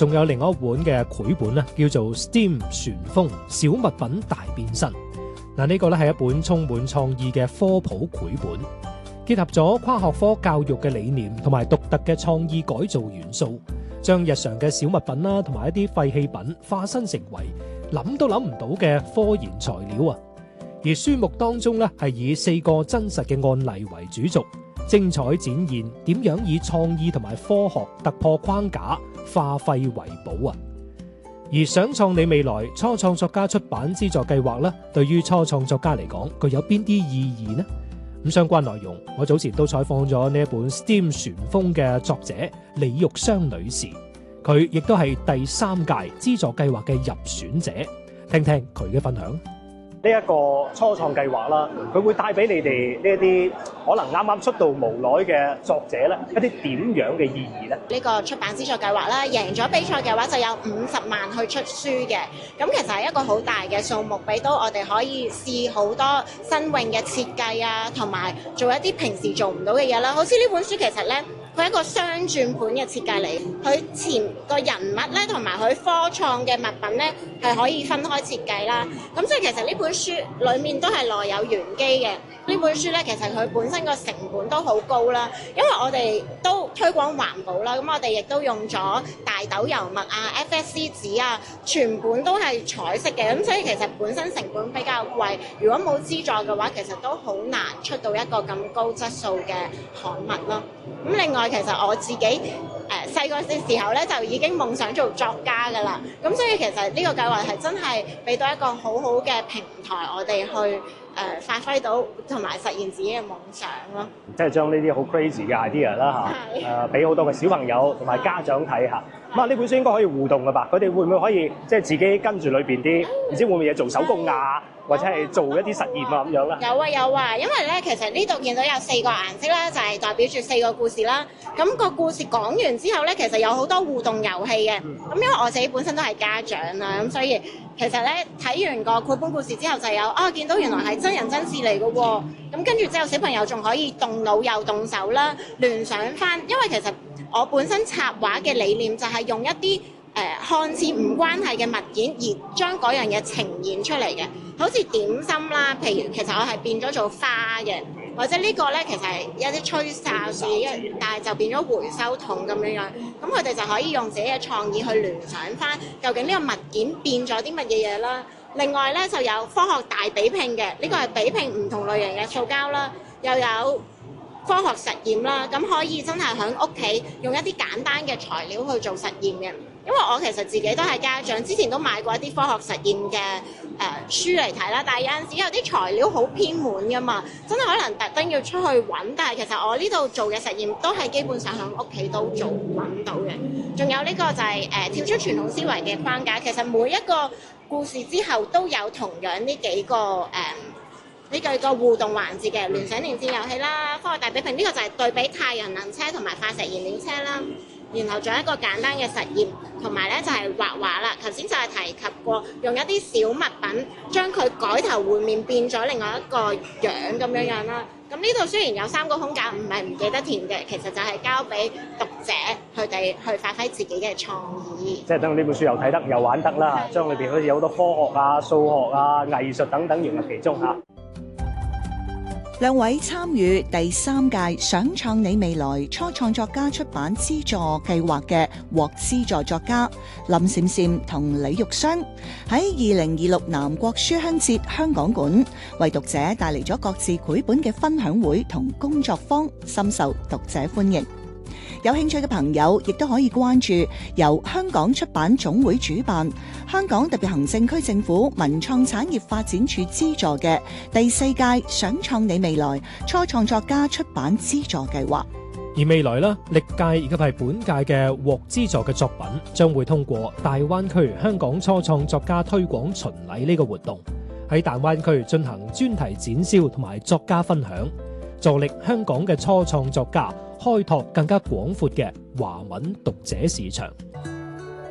仲有另外一本嘅繪本咧，叫做 STEAM 旋風小物品大變身。嗱，呢個咧係一本充滿創意嘅科普繪本，結合咗跨學科教育嘅理念同埋獨特嘅創意改造元素，將日常嘅小物品啦同埋一啲廢棄品化身成為諗都諗唔到嘅科研材料啊！而書目當中咧係以4個真實嘅案例為主軸，精彩展現點樣以創意同埋科學突破框架，化廢為寶啊！而想創你未來初創作家出版資助計劃咧，對於初創作家嚟講，具有邊啲意義呢？咁相關內容，我早前都採訪咗呢一本 STEAM 旋風嘅作者李玉湘女士，佢亦都係第3屆資助計劃嘅入選者，聽聽佢嘅分享。 呢一個初創計劃啦，佢會帶俾你哋呢一啲可能啱啱出道無耐嘅作者咧，一啲點樣嘅意義咧？ 呢個出版資助計劃啦，贏咗比賽嘅話就有50萬去出書嘅，咁其實係一個好大嘅數目，俾到我哋可以試好多新穎嘅設計啊，同埋做一啲平時做唔到嘅嘢啦。好似呢本書其實咧，佢係一個雙轉盤嘅設計嚟，佢前個人物咧同埋佢科創嘅物品咧係可以分開設計啦。咁所以其實呢本書裡面都係內有玄機嘅。呢本書咧其實佢本身個成本都好高啦，因為我哋都推廣環保啦，咁我哋亦都用咗大豆油墨啊、FSC 紙啊，全本都係彩色嘅，咁所以其實本身成本比較貴。如果冇資助嘅話，其實都好難出到一個咁高質素嘅刊物咯。咁另外其實我自己細個嘅時候咧就已經夢想做作家㗎啦，咁所以其實呢個計劃係真係俾到一個好好嘅平台，我哋去發揮到同埋實現自己嘅夢想咯。 即係將呢啲好 crazy 嘅 idea 啦嚇，俾好多嘅小朋友同埋家長睇下。咁啊，呢本書應該可以互動㗎吧？佢哋會唔會可以即係自己跟住裏邊啲唔知會唔會嘢做手工啊，或者係做一啲實驗啊咁樣啦？ 有啊，因為咧其實呢度見到有4個顏色啦，就係代表住4個故事啦。咁個故事講完之後咧，其實有好多互動遊戲嘅。咁因為我自己本身都係家長啦，咁所以其實咧睇完個繪本故事之後就有見到原來係真人真事嚟嘅喎。咁跟住之後小朋友仲可以動腦又動手啦，聯想翻，因為其實我本身插畫嘅理念就係用一啲看似唔關係嘅物件，而將嗰樣嘢呈現出嚟嘅，好似點心啦。譬如其實我係變咗做花嘅，或者呢個咧其實係一啲吹哨嘅，但係就變咗回收桶咁樣樣。咁佢哋就可以用自己嘅創意去聯想翻，究竟呢個物件變咗啲乜嘢嘢啦。另外咧就有科學大比拼嘅，呢個係比拼唔同類型嘅塑膠啦，又有科學實驗啦，咁可以真係喺屋企用一啲簡單嘅材料去做實驗嘅。因為我其實自己都係家長，之前都買過一啲科學實驗嘅書嚟睇啦，但係有陣時有啲材料好偏門噶嘛，真係可能特登要出去揾，但係其實我呢度做嘅實驗都係基本上喺屋企都做揾到嘅。仲有呢個就係跳出傳統思維嘅框架，其實每一個故事之後都有同樣呢幾個互動環節嘅聯想連線遊戲啦、科學大比拼，呢個就係對比太陽能車同埋化石燃料車啦。然後仲有一個簡單嘅實驗，同埋咧就係畫畫啦。頭先就係提及過，用一啲小物品將佢改頭換面變咗另外一個樣咁樣樣啦。咁呢度雖然有3個空格，唔係唔記得填嘅，其實就係交俾讀者佢哋去發揮自己嘅創意。 即係等呢本書又睇得又玩得啦，將裏邊好似有好多科學啊、數學啊、藝術等等融入其中嚇。 兩位參與第3屆想創你未來初創作家出版資助計劃嘅獲資助作家林閃閃同李玉湘，喺2026南國書香節香港館為讀者帶嚟咗各自繪本嘅分享會同工作坊，深受讀者歡迎。有興趣嘅朋友亦都可以關注由香港出版總會主辦、香港特別行政區政府文創產業發展處資助嘅第4屆想創你未來初創作家出版資助計劃。 而未來啦，歷屆以及係本屆嘅獲資助嘅作品，將會通過大灣區香港初創作家推廣巡禮呢個活動，喺大灣區進行專題展銷同埋作家分享，助力香港嘅初創作家開拓更加廣闊嘅華文讀者市場。